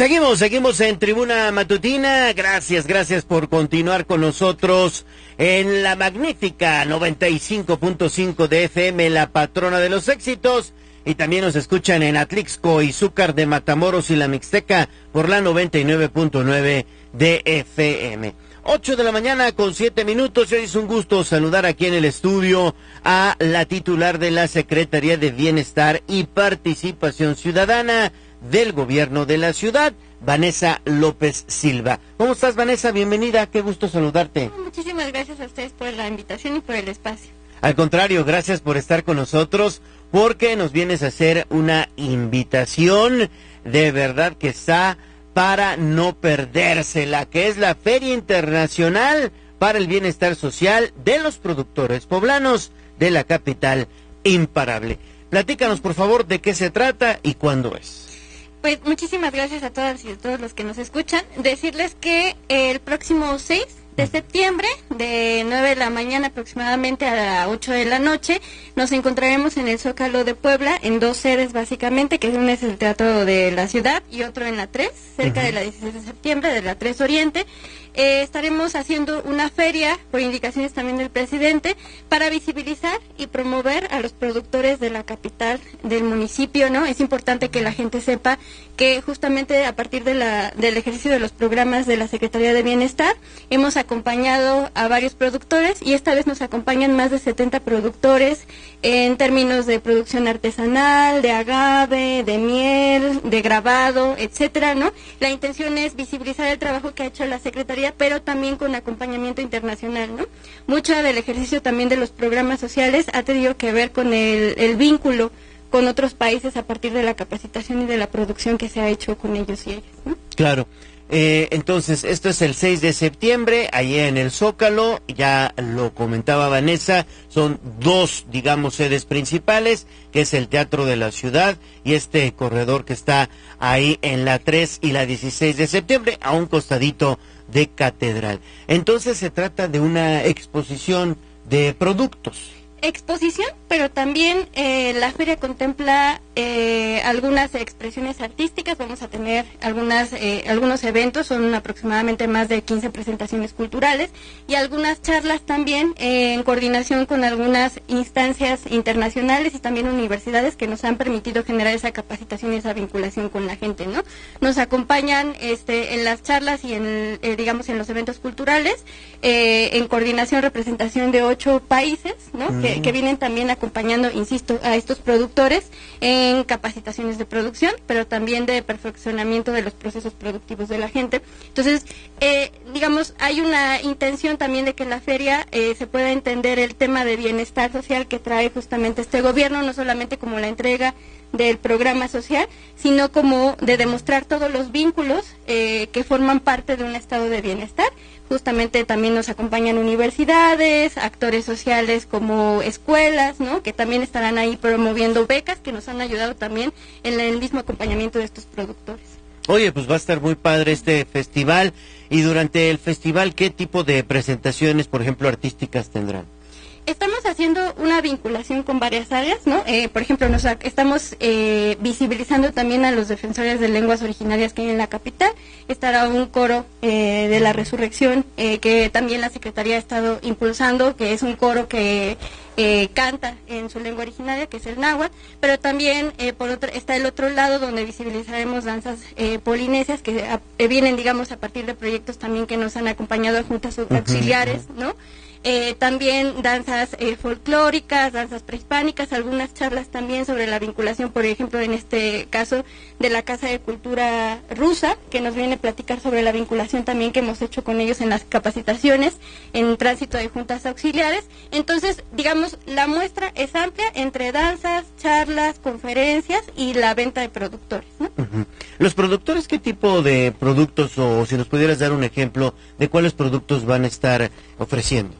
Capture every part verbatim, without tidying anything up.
Seguimos, seguimos en Tribuna Matutina. Gracias, gracias por continuar con nosotros en la magnífica noventa y cinco punto cinco de F M, la patrona de los éxitos. Y también nos escuchan en Atlixco, Izúcar de Matamoros y la Mixteca por la noventa y nueve punto nueve de F M. Ocho de la mañana con siete minutos. Y hoy es un gusto saludar aquí en el estudio a la titular de la Secretaría de Bienestar y Participación Ciudadana del Gobierno de la Ciudad, Vanessa López Silva. ¿Cómo estás, Vanessa? Bienvenida, qué gusto saludarte. Muchísimas gracias a ustedes por la invitación y por el espacio. Al contrario, gracias por estar con nosotros, porque nos vienes a hacer una invitación de verdad que está para no perdérsela, que es la Feria Internacional para el Bienestar Social de los Productores Poblanos de la capital imparable. Platícanos, por favor, de qué se trata y cuándo es. Pues muchísimas gracias a todas y a todos los que nos escuchan. Decirles que el próximo seis de septiembre, de nueve de la mañana aproximadamente a las ocho de la noche, nos encontraremos en el Zócalo de Puebla, en dos sedes básicamente, que uno es el Teatro de la Ciudad y otro en la tres, cerca uh-huh. de la dieciséis de septiembre, de la tres Oriente. Eh, estaremos haciendo una feria, por indicaciones también del presidente, para visibilizar y promover a los productores de la capital del municipio, ¿no? Es importante que la gente sepa que justamente a partir de la, del ejercicio de los programas de la Secretaría de Bienestar, hemos acompañado a varios productores y esta vez nos acompañan más de setenta productores en términos de producción artesanal, de agave, de miel, de grabado, etcétera, ¿no? La intención es visibilizar el trabajo que ha hecho la Secretaría, pero también con acompañamiento internacional, ¿no? Mucho del ejercicio también de los programas sociales ha tenido que ver con el, el vínculo con otros países a partir de la capacitación y de la producción que se ha hecho con ellos y ellas, ¿no? Claro. Eh, entonces, esto es el seis de septiembre, allí en el Zócalo, ya lo comentaba Vanessa, son dos, digamos, sedes principales, que es el Teatro de la Ciudad y este corredor que está ahí en la tres y la dieciséis de septiembre, a un costadito de Catedral. Entonces se trata de una exposición de productos. Exposición, pero también eh, la feria contempla eh, algunas expresiones artísticas. Vamos a tener algunas eh, algunos eventos, son aproximadamente más de quince presentaciones culturales y algunas charlas también eh, en coordinación con algunas instancias internacionales y también universidades que nos han permitido generar esa capacitación y esa vinculación con la gente, ¿no? Nos acompañan este en las charlas y en eh, digamos en los eventos culturales eh, en coordinación representación de ocho países, ¿no? Mm. Que, que vienen también acompañando, insisto, a estos productores en capacitaciones de producción, pero también de perfeccionamiento de los procesos productivos de la gente. Entonces, eh, digamos, hay una intención también de que en la feria eh, se pueda entender el tema de bienestar social que trae justamente este gobierno, no solamente como la entrega del programa social, sino como de demostrar todos los vínculos eh, que forman parte de un estado de bienestar. Justamente también nos acompañan universidades, actores sociales como escuelas, ¿no? Que también estarán ahí promoviendo becas que nos han ayudado también en el mismo acompañamiento de estos productores. Oye, pues va a estar muy padre este festival. Y durante el festival, ¿qué tipo de presentaciones, por ejemplo, artísticas tendrán? Estamos haciendo una vinculación con varias áreas, ¿no? Eh, por ejemplo, nos estamos eh, visibilizando también a los defensores de lenguas originarias que hay en la capital. Estará un coro eh, de la resurrección eh, que también la Secretaría ha estado impulsando, que es un coro que eh, canta en su lengua originaria, que es el náhuatl, pero también eh, por otro está el otro lado donde visibilizaremos danzas eh, polinesias que a, eh, vienen, digamos, a partir de proyectos también que nos han acompañado a juntas auxiliares, ¿no? Eh, también danzas eh, folclóricas, danzas prehispánicas, algunas charlas también sobre la vinculación, por ejemplo, en este caso de la Casa de Cultura Rusa, que nos viene a platicar sobre la vinculación también que hemos hecho con ellos en las capacitaciones, en tránsito de juntas auxiliares. Entonces, digamos, la muestra es amplia entre danzas, charlas, conferencias y la venta de productores, ¿no? Uh-huh. Los productores, ¿qué tipo de productos, o si nos pudieras dar un ejemplo de cuáles productos van a estar ofreciendo?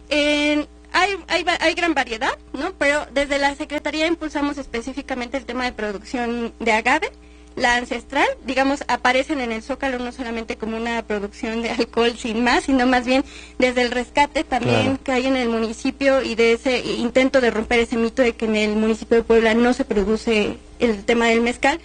Eh, hay, hay, hay gran variedad, ¿no? Pero desde la Secretaría impulsamos específicamente el tema de producción de agave. La ancestral, digamos, aparecen en el Zócalo no solamente como una producción de alcohol sin más, sino más bien desde el rescate también claro. que hay en el municipio y de ese intento de romper ese mito de que en el municipio de Puebla no se produce el tema del mezcal.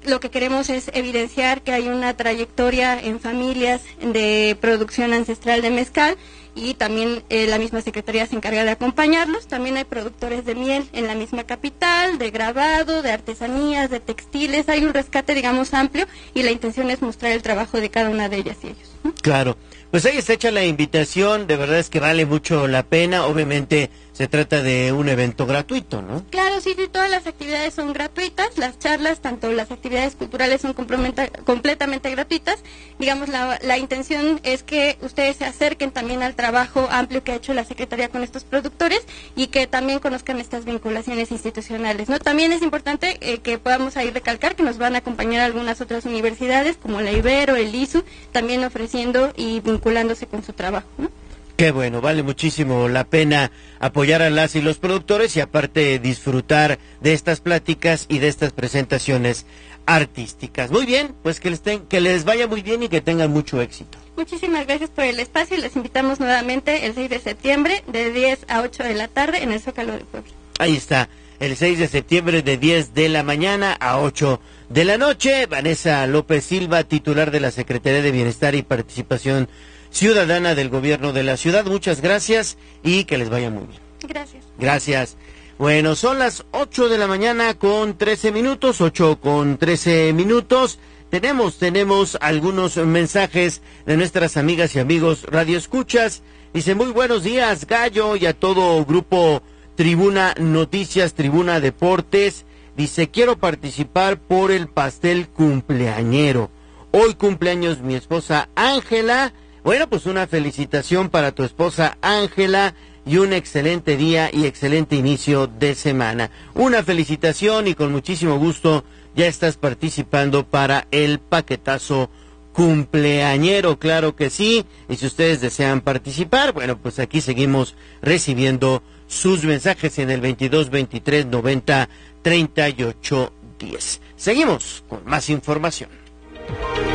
lo que queremos es evidenciar que hay una trayectoria en familias de producción ancestral de mezcal y también eh, la misma Secretaría se encarga de acompañarlos. También hay productores de miel en la misma capital, de grabado, de artesanías, de textiles. Hay un rescate, digamos, amplio y la intención es mostrar el trabajo de cada una de ellas y ellos, ¿no? Claro. Pues ahí está hecha la invitación, de verdad es que vale mucho la pena, obviamente se trata de un evento gratuito, ¿no? Claro, sí, sí, todas las actividades son gratuitas, las charlas, tanto las actividades culturales son completamente gratuitas. Digamos, la, la intención es que ustedes se acerquen también al trabajo amplio que ha hecho la Secretaría con estos productores y que también conozcan estas vinculaciones institucionales, ¿no? También es importante eh, que podamos ahí recalcar que nos van a acompañar algunas otras universidades, como la Ibero, el I S U, también ofreciendo y vinculándose con su trabajo, ¿no? Qué bueno, vale muchísimo la pena apoyar a las y los productores y aparte disfrutar de estas pláticas y de estas presentaciones artísticas. Muy bien, pues que les, ten, que les vaya muy bien y que tengan mucho éxito. Muchísimas gracias por el espacio y les invitamos nuevamente el seis de septiembre de diez a ocho de la tarde en el Zócalo de Puebla. Ahí está, el seis de septiembre de diez de la mañana a ocho de la noche. Vanessa López Silva, titular de la Secretaría de Bienestar y Participación Ciudadana del Gobierno de la Ciudad. Muchas gracias y que les vaya muy bien. Gracias. Gracias. Bueno, son las ocho de la mañana con trece minutos, ocho con trece minutos. Tenemos, tenemos algunos mensajes de nuestras amigas y amigos radioescuchas. Dice, muy buenos días, Gallo, y a todo grupo Tribuna Noticias, Tribuna Deportes. Dice, quiero participar por el pastel cumpleañero. Hoy cumpleaños mi esposa Ángela. Bueno, pues una felicitación para tu esposa Ángela y un excelente día y excelente inicio de semana. Una felicitación y con muchísimo gusto ya estás participando para el paquetazo cumpleañero, claro que sí. Y si ustedes desean participar, bueno, pues aquí seguimos recibiendo sus mensajes en el veintidós veintitrés noventa treinta y ocho diez. Seguimos con más información.